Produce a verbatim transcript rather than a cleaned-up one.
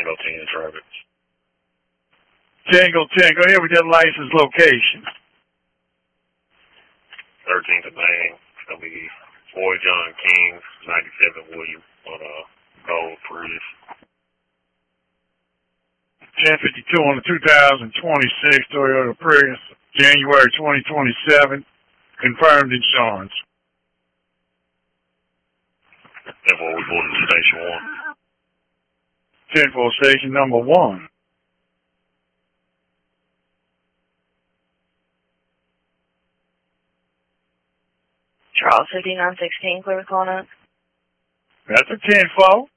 Tango ten traffic. Tango ten, go ahead with that license location. thirteenth of May. It's going to be Boy John King, ninety-seven William on a gold Prius. ten fifty-two on the two thousand twenty-six Toyota Prius, January twenty twenty-seven. Confirmed insurance. ten four reported to Station one. ten four Station number one. Charles fifty-nine sixteen, clear corner. That's a ten four.